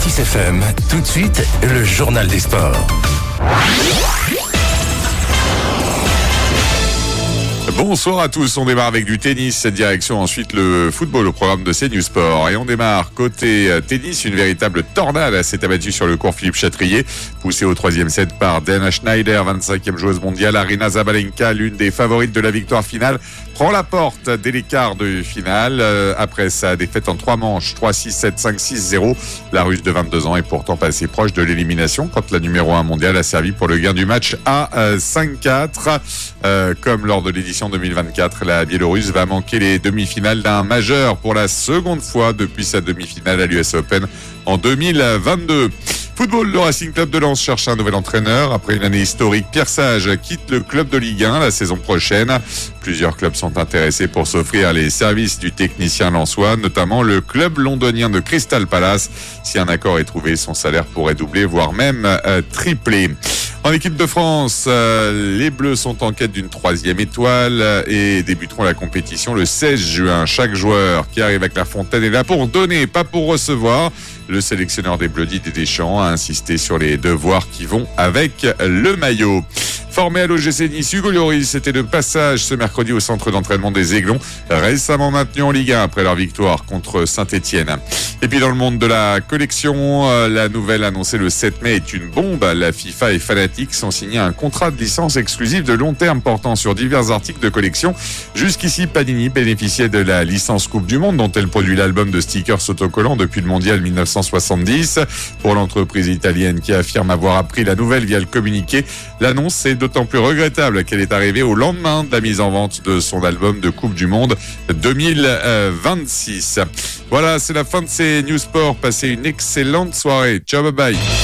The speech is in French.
Actis FM, tout de suite, le journal des sports. Bonsoir à tous, on démarre avec du tennis, cette direction ensuite le football au programme de CNews Sport. Et on démarre côté tennis, une véritable tornade s'est abattue sur le court Philippe Chatrier, poussée au 3e set par Dana Schneider, 25e joueuse mondiale. Aryna Sabalenka, l'une des favorites de la victoire finale, prend la porte dès les quarts de finale. Après sa défaite en 3 manches, 3-6, 7-5, 6-0, la Russe de 22 ans est pourtant passée proche de l'élimination quand la numéro 1 mondiale a servi pour le gain du match à 5-4. Comme lors de l'édition 2024, la Biélorusse va manquer les demi-finales d'un majeur pour la seconde fois depuis sa demi-finale à l'US Open en 2022. Football, le Racing Club de Lens cherche un nouvel entraîneur. Après une année historique, Pierre Sage quitte le club de Ligue 1 la saison prochaine. Plusieurs clubs sont intéressés pour s'offrir les services du technicien lensois, notamment le club londonien de Crystal Palace. Si un accord est trouvé, son salaire pourrait doubler, voire même tripler. En équipe de France, les Bleus sont en quête d'une 3e étoile et débuteront la compétition le 16 juin. Chaque joueur qui arrive à Clairefontaine est là pour donner, pas pour recevoir. Le sélectionneur des Bleus, Didier Deschamps, a insisté sur les devoirs qui vont avec le maillot. Formé à l'OGC Nice, Hugo Lloris était de passage ce mercredi au centre d'entraînement des Aiglons, récemment maintenu en Ligue 1 après leur victoire contre Saint-Etienne. Et puis dans le monde de la collection, la nouvelle annoncée le 7 mai est une bombe. La FIFA et Fanatics ont signé un contrat de licence exclusive de long terme portant sur divers articles de collection. Jusqu'ici, Panini bénéficiait de la licence Coupe du Monde dont elle produit l'album de stickers autocollants depuis le mondial 1970. Pour l'entreprise italienne qui affirme avoir appris la nouvelle via le communiqué, l'annonce est d'autant plus regrettable qu'elle est arrivée au lendemain de la mise en vente de son album de Coupe du Monde 2026. Voilà, c'est la fin de ces News Sport. Passez une excellente soirée. Ciao, bye bye.